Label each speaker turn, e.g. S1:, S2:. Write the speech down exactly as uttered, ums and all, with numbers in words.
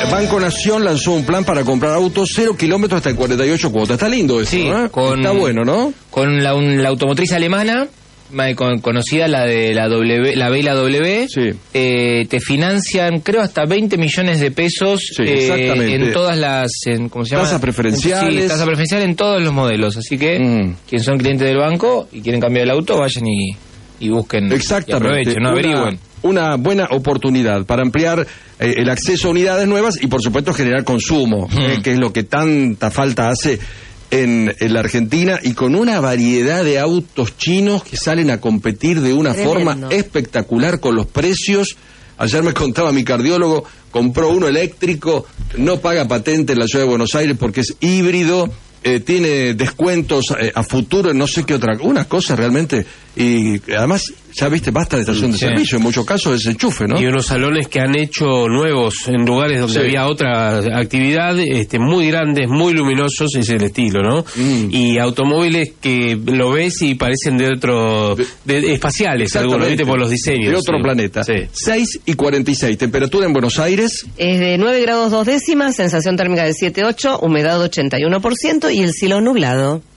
S1: Banco Nación lanzó un plan para comprar autos cero kilómetros hasta cuarenta y ocho cuotas. Está lindo eso,
S2: sí,
S1: ¿eh?
S2: con,
S1: Está bueno, ¿no?
S2: Con la, un, la automotriz alemana, con, conocida la de la W, la B y la W,
S1: sí.
S2: eh, te financian, creo, hasta veinte millones de pesos
S1: sí,
S2: eh, en todas las, en, ¿cómo se llama?
S1: Tasas preferenciales.
S2: Sí, tasa preferencial en todos los modelos. Así que, mm. quienes son clientes del banco y quieren cambiar el auto, vayan y, y busquen.
S1: Exactamente.
S2: Y aprovechen, ¿no? Averigüen.
S1: Una buena oportunidad para ampliar eh, el acceso a unidades nuevas y, por supuesto, generar consumo, mm. eh, que es lo que tanta falta hace en, en la Argentina, y con una variedad de autos chinos que salen a competir de una Tremendo. forma espectacular con los precios. Ayer me contaba mi cardiólogo, compró uno eléctrico, no paga patente en la ciudad de Buenos Aires porque es híbrido, eh, tiene descuentos eh, a futuro en no sé qué otra, una cosa realmente, y además, ya viste, basta de estación de sí. servicio, en muchos casos es enchufe, ¿no?
S3: Y unos salones que han hecho nuevos en lugares donde sí. había otra actividad, este, muy grandes, muy luminosos, es el estilo, ¿no? Mm. Y automóviles que lo ves y parecen de otro, de, de, espaciales, algunos, ¿viste? Por los diseños.
S1: De otro sí. planeta. Sí. seis y cuarenta y seis, temperatura en Buenos Aires.
S4: Es de nueve grados dos décimas, sensación térmica de siete ocho, humedad ochenta y uno por ciento y el cielo nublado.